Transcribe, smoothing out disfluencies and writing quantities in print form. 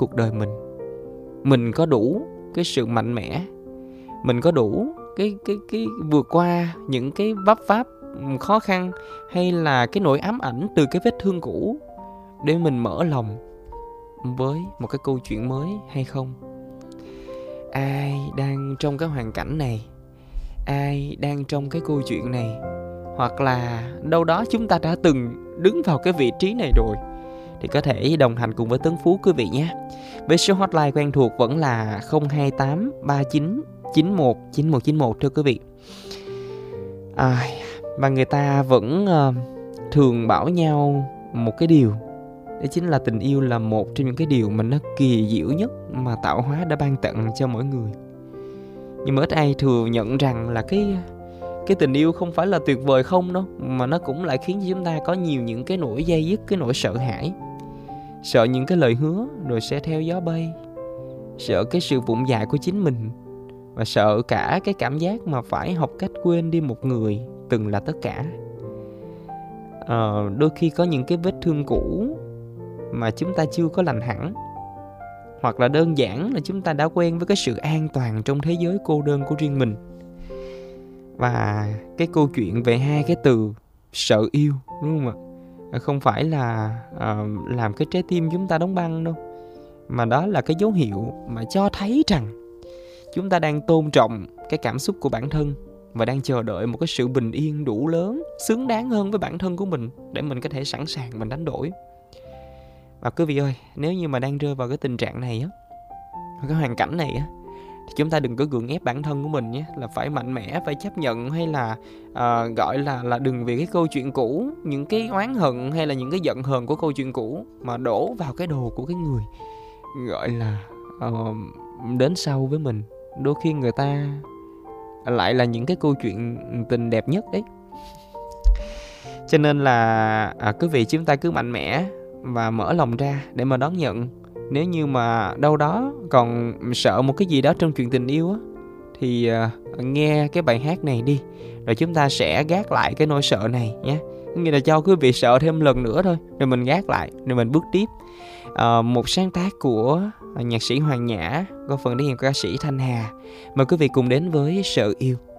cuộc đời mình có đủ cái sự mạnh mẽ, mình có đủ cái vượt qua những cái vấp váp khó khăn hay là cái nỗi ám ảnh từ cái vết thương cũ để mình mở lòng với một cái câu chuyện mới hay không? Ai đang trong cái hoàn cảnh này, ai đang trong cái câu chuyện này, hoặc là đâu đó chúng ta đã từng đứng vào cái vị trí này rồi, thì có thể đồng hành cùng với Tấn Phú quý vị nhé. Với số hotline quen thuộc vẫn là 028 39 91 9191 thưa quý vị. Và người ta vẫn thường bảo nhau một cái điều, đó chính là tình yêu là một trong những cái điều mà nó kỳ diệu nhất mà tạo hóa đã ban tặng cho mỗi người. Nhưng mà ít ai thừa nhận rằng là cái tình yêu không phải là tuyệt vời không đâu, mà nó cũng lại khiến cho chúng ta có nhiều những cái nỗi dây dứt, cái nỗi sợ hãi. Sợ những cái lời hứa rồi sẽ theo gió bay, sợ cái sự vụng dại của chính mình, và sợ cả cái cảm giác mà phải học cách quên đi một người từng là tất cả. Đôi khi có những cái vết thương cũ mà chúng ta chưa có lành hẳn, hoặc là đơn giản là chúng ta đã quen với cái sự an toàn trong thế giới cô đơn của riêng mình. Và cái câu chuyện về hai cái từ sợ yêu, đúng không ạ? Không phải là làm cái trái tim chúng ta đóng băng đâu, mà đó là cái dấu hiệu mà cho thấy rằng chúng ta đang tôn trọng cái cảm xúc của bản thân và đang chờ đợi một cái sự bình yên đủ lớn, xứng đáng hơn với bản thân của mình để mình có thể sẵn sàng mình đánh đổi. Và quý vị ơi, nếu như mà đang rơi vào cái tình trạng này á, cái hoàn cảnh này á, thì chúng ta đừng có gượng ép bản thân của mình nhé, là phải mạnh mẽ, phải chấp nhận, hay là gọi là đừng vì cái câu chuyện cũ, những cái oán hận hay là những cái giận hờn của câu chuyện cũ mà đổ vào cái đồ của cái người gọi là đến sau với mình. Đôi khi người ta lại là những cái câu chuyện tình đẹp nhất đấy. Cho nên là quý vị, chúng ta cứ mạnh mẽ và mở lòng ra để mà đón nhận. Nếu như mà đâu đó còn sợ một cái gì đó trong chuyện tình yêu á, thì nghe cái bài hát này đi, rồi chúng ta sẽ gác lại cái nỗi sợ này nhé. Nghĩa là cho quý vị sợ thêm lần nữa thôi, rồi mình gác lại, rồi mình bước tiếp. Một sáng tác của nhạc sĩ Hoàng Nhã, có phần thể hiện của ca sĩ Thanh Hà. Mời quý vị cùng đến với Sợ Yêu.